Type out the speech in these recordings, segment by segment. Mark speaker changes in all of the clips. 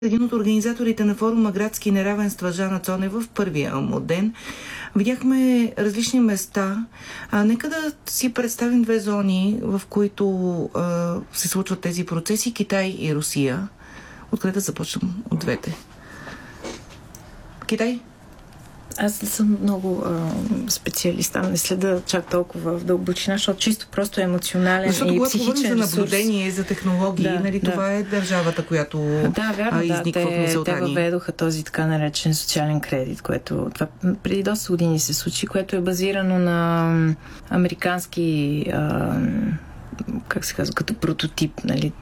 Speaker 1: Един от организаторите на форума Градски неравенства Жана Цонева в първия му ден. Видяхме различни места. Нека да си представим две зони, в които се случват тези процеси. Китай и Русия. Откъде да започнем от двете? Китай?
Speaker 2: Аз не съм много специалист, там не следа чак толкова в дълбочина, защото чисто просто емоционален и психичен ресурс.
Speaker 1: Защото когато говорим за наблюдение, за технологии, това е държавата, която изниква в мисълта ни.
Speaker 2: Те въведоха този така наречен социален кредит, което преди доста години се случи, което е базирано на американски как се казва, като прототип,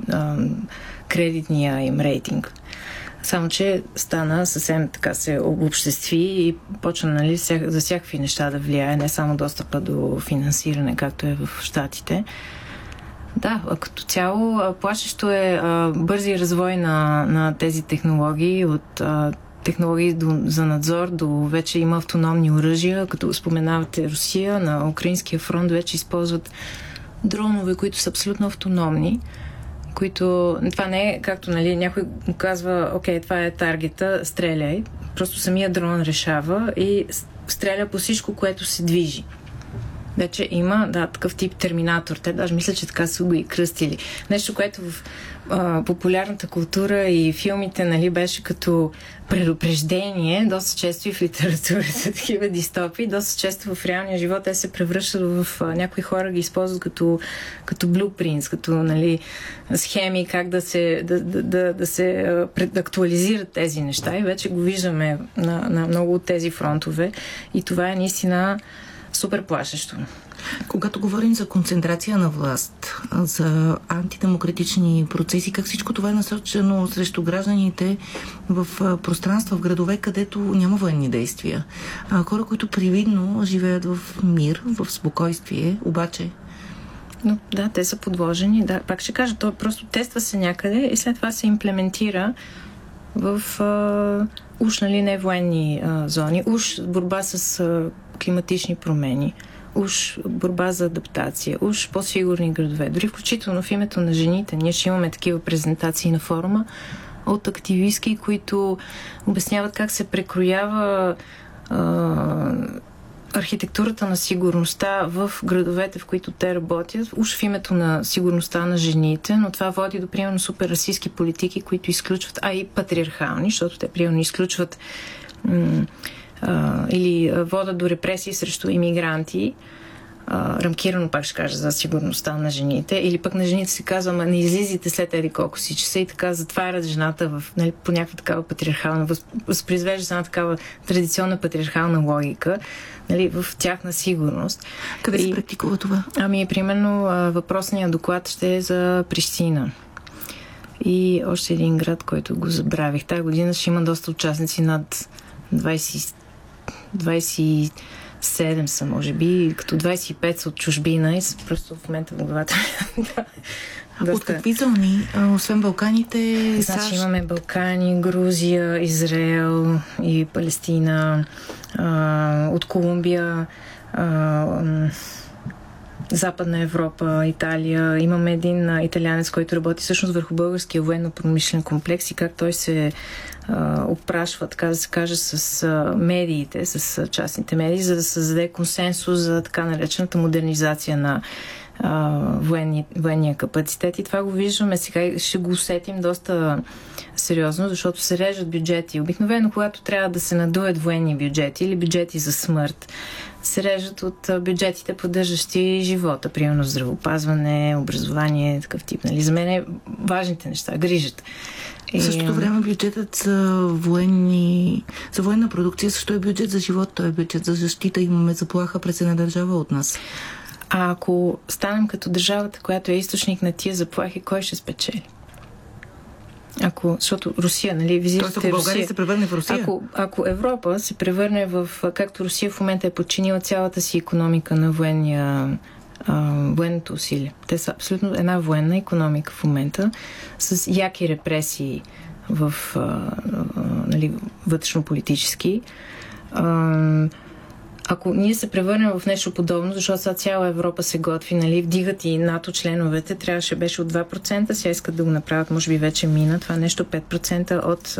Speaker 2: кредитния им рейтинг. Само, че стана съвсем така, се обобществи и почна за всякакви неща да влияе, не само достъпа до финансиране, както е в Щатите. Да, като цяло плашещо е бързи развой на тези технологии, от технологии за надзор до вече има автономни оръжия, като споменавате Русия, на Украинския фронт вече използват дронове, които са абсолютно автономни, които... Това не е, както някой казва, окей, това е таргета, стреляй. Просто самия дрон решава и стреля по всичко, което се движи. Вече има, такъв тип терминатор. Те даже мисля, че така са го и кръстили. Нещо, което в популярната култура и филмите беше като предупреждение, доста често и в литературата такива дистопии, доста често в реалния живот те се превръщат в някои хора ги използват като блупринтс, като схеми как да се актуализират тези неща и вече го виждаме на много от тези фронтове и това е наистина супер плашещо.
Speaker 1: Когато говорим за концентрация на власт, за антидемократични процеси, как всичко това е насочено срещу гражданите в пространства, в градове, където няма военни действия. Хора, които привидно живеят в мир, в спокойствие, обаче...
Speaker 2: Но да, те са подложени. Да, пак ще кажа, то просто тества се някъде и след това се имплементира в уж не военни зони, уж борба с климатични промени, уж борба за адаптация, уж по-сигурни градове. Дори включително в името на жените. Ние ще имаме такива презентации на форума от активистки, които обясняват как се прекроява архитектурата на сигурността в градовете, в които те работят, уж в името на сигурността на жените, но това води до, примерно, супер расистски политики, които изключват, и патриархални, защото те, примерно, изключват или водят до репресии срещу имигранти, рамкирано, пак ще кажа, за сигурността на жените, или пък на жените се казва, не излизайте след еди колко си часа и така затварят жената по някаква такава патриархална, възпроизвежда се една такава традиционна патриархална логика, в тяхна сигурност.
Speaker 1: Къде се практикува това?
Speaker 2: Примерно, въпросният доклад ще е за Прищина. И още един град, който го забравих. Тая година ще има доста участници, над 27 са, може би, като 25 са от чужбина и просто в момента в главата.
Speaker 1: От какви зони? Освен Балканите,
Speaker 2: САЩ? Имаме Балкани, Грузия, Израел и Палестина, от Колумбия, Западна Европа, Италия. Имаме един италианец, който работи всъщност върху българския военно-промишлен комплекс и как той се опрашва, така да се каже, с медиите, с частните медии, за да създаде консенсус за така наречената модернизация на военния капацитет. И това го виждаме сега и ще го усетим доста сериозно, защото се режат бюджети. Обикновено, когато трябва да се надуят военни бюджети или бюджети за смърт, се режат от бюджетите, поддържащи живота, примерно здравеопазване, образование, такъв тип. За мен е важните неща, грижата.
Speaker 1: В същото време бюджетът за военна продукция също е бюджет за живот, той е бюджет за защита. Имаме заплаха през една държава от нас.
Speaker 2: А ако станем като държавата, която е източник на тия заплахи, кой ще спечели? Защото Русия, визирате
Speaker 1: Русия. България се превърне в Русия?
Speaker 2: Ако Европа се превърне в... Както Русия в момента е подчинила цялата си икономика на военното усилие. Те са абсолютно една военна икономика в момента, с яки репресии вътрешно-политически. ако ние се превърнем в нещо подобно, защото сега цяла Европа се готви, нали, вдигат и НАТО членовете, беше от 2%, сега искат да го направят, може би вече мина това нещо, 5% от